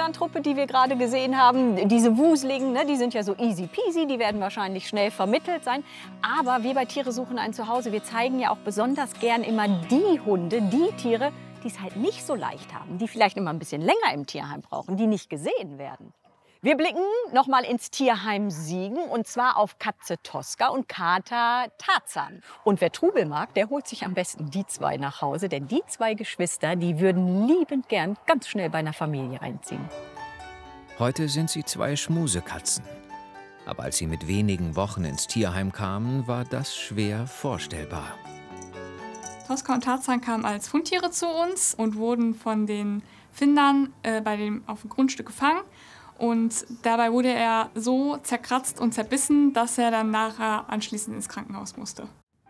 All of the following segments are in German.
Tierschutzvettern-Truppe, die wir gerade gesehen haben. Diese Wuseligen, ne, die sind ja so easy peasy, die werden wahrscheinlich schnell vermittelt sein. Aber wir bei Tiere suchen ein Zuhause, wir zeigen ja auch besonders gern immer die Hunde, die Tiere, die es halt nicht so leicht haben, die vielleicht immer ein bisschen länger im Tierheim brauchen, die nicht gesehen werden. Wir blicken noch mal ins Tierheim Siegen, und zwar auf Katze Tosca und Kater Tarzan. Und wer Trubel mag, der holt sich am besten die zwei nach Hause, denn die zwei Geschwister, die würden liebend gern ganz schnell bei einer Familie einziehen. Heute sind sie zwei Schmusekatzen. Aber als sie mit wenigen Wochen ins Tierheim kamen, war das schwer vorstellbar. Tosca und Tarzan kamen als Fundtiere zu uns und wurden von den Findern auf dem Grundstück gefangen. Und dabei wurde er so zerkratzt und zerbissen, dass er dann nachher anschließend ins Krankenhaus musste.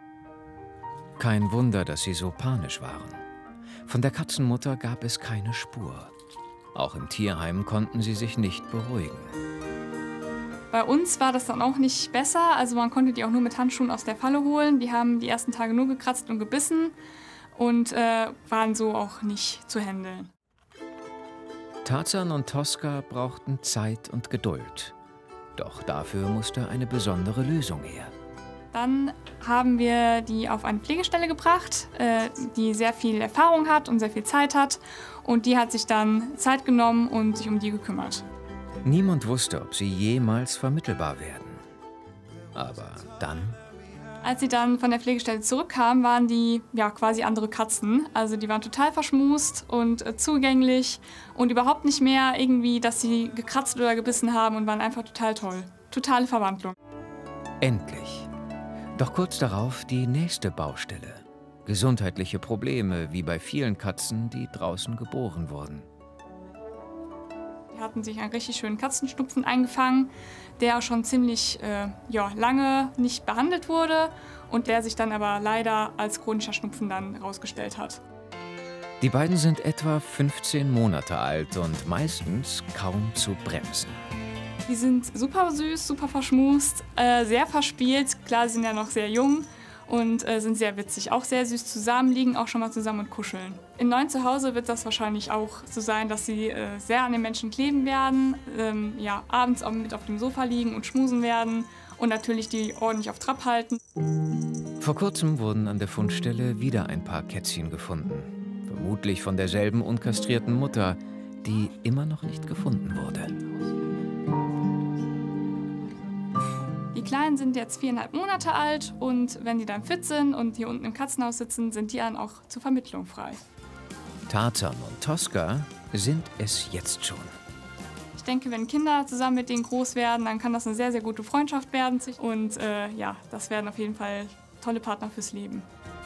Kein Wunder, dass sie so panisch waren. Von der Katzenmutter gab es keine Spur. Auch im Tierheim konnten sie sich nicht beruhigen. Bei uns war das dann auch nicht besser. Also man konnte die auch nur mit Handschuhen aus der Falle holen. Die haben die ersten Tage nur gekratzt und gebissen und waren so auch nicht zu handeln. Tarzan und Tosca brauchten Zeit und Geduld. Doch dafür musste eine besondere Lösung her. Dann haben wir die auf eine Pflegestelle gebracht, die sehr viel Erfahrung hat und sehr viel Zeit hat. Und die hat sich dann Zeit genommen und sich um die gekümmert. Niemand wusste, ob sie jemals vermittelbar werden. Aber dann... Als sie dann von der Pflegestelle zurückkamen, waren die ja quasi andere Katzen. Also die waren total verschmust und zugänglich und überhaupt nicht mehr irgendwie, dass sie gekratzt oder gebissen haben, und waren einfach total toll. Totale Verwandlung. Endlich. Doch kurz darauf die nächste Baustelle. Gesundheitliche Probleme, wie bei vielen Katzen, die draußen geboren wurden. Die hatten sich einen richtig schönen Katzenschnupfen eingefangen, der schon ziemlich lange nicht behandelt wurde und der sich dann aber leider als chronischer Schnupfen dann herausgestellt hat. Die beiden sind etwa 15 Monate alt und meistens kaum zu bremsen. Die sind super süß, super verschmust, sehr verspielt. Klar, sie sind ja noch sehr jung und sind sehr witzig. Auch sehr süß zusammen, liegen auch schon mal zusammen und kuscheln. Im neuen Zuhause wird das wahrscheinlich auch so sein, dass sie sehr an den Menschen kleben werden, abends auch mit auf dem Sofa liegen und schmusen werden und natürlich die ordentlich auf Trab halten. Vor kurzem wurden an der Fundstelle wieder ein paar Kätzchen gefunden. Vermutlich von derselben unkastrierten Mutter, die immer noch nicht gefunden wurde. Die Kleinen sind jetzt 4,5 Monate alt und wenn die dann fit sind und hier unten im Katzenhaus sitzen, sind die dann auch zur Vermittlung frei. Tarzan und Tosca sind es jetzt schon. Ich denke, wenn Kinder zusammen mit denen groß werden, dann kann das eine sehr, sehr gute Freundschaft werden. Und das werden auf jeden Fall tolle Partner fürs Leben.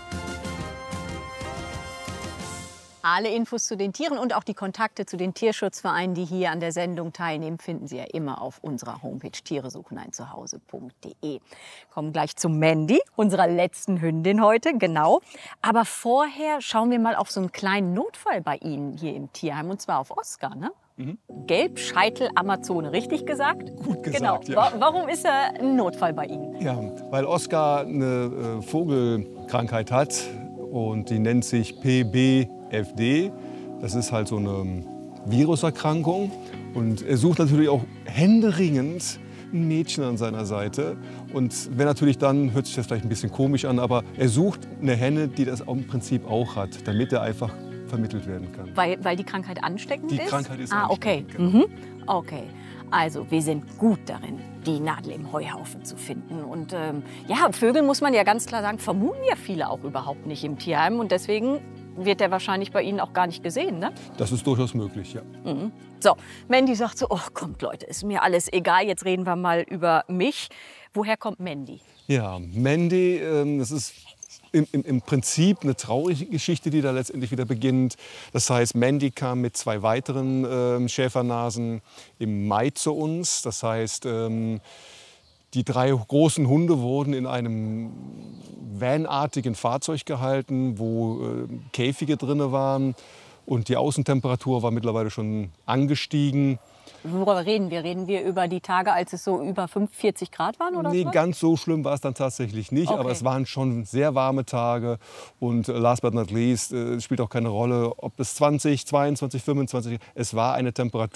Alle Infos zu den Tieren und auch die Kontakte zu den Tierschutzvereinen, die hier an der Sendung teilnehmen, finden Sie ja immer auf unserer Homepage tieresucheneinzuhause.de. Kommen gleich zu Mandy, unserer letzten Hündin heute, genau. Aber vorher schauen wir mal auf so einen kleinen Notfall bei Ihnen hier im Tierheim, und zwar auf Oscar, ne? Gelbscheitel-Amazone, richtig gesagt? Gut genau. gesagt, ja. Warum ist er ein Notfall bei Ihnen? Ja, weil Oscar eine Vogelkrankheit hat und die nennt sich PBFD. Das ist halt so eine Viruserkrankung. Und er sucht natürlich auch händeringend ein Mädchen an seiner Seite. Und wenn natürlich dann, hört sich das vielleicht ein bisschen komisch an, aber er sucht eine Henne, die das im Prinzip auch hat, damit er einfach vermittelt werden kann. Weil die Krankheit ansteckend ist? Die Krankheit ist okay. ansteckend. Genau. Okay. Also, wir sind gut darin, die Nadel im Heuhaufen zu finden. Und Vögel, muss man ja ganz klar sagen, vermuten ja viele auch überhaupt nicht im Tierheim. Und deswegen wird der wahrscheinlich bei Ihnen auch gar nicht gesehen, ne? Das ist durchaus möglich, ja. Mhm. So, Mandy sagt so, oh, kommt Leute, ist mir alles egal, jetzt reden wir mal über mich. Woher kommt Mandy? Ja, Mandy, das ist im Prinzip eine traurige Geschichte, die da letztendlich wieder beginnt. Das heißt, Mandy kam mit 2 weiteren Schäfernasen im Mai zu uns. Das heißt, die 3 großen Hunde wurden in einem vanartigen Fahrzeug gehalten, wo Käfige drin waren. Und die Außentemperatur war mittlerweile schon angestiegen. Worüber reden wir? Reden wir über die Tage, als es so über 45 Grad waren? Oder nee, so? Ganz so schlimm war es dann tatsächlich nicht. Okay. Aber es waren schon sehr warme Tage. Und last but not least, spielt auch keine Rolle, ob es 20, 22, 25, es war eine Temperatur,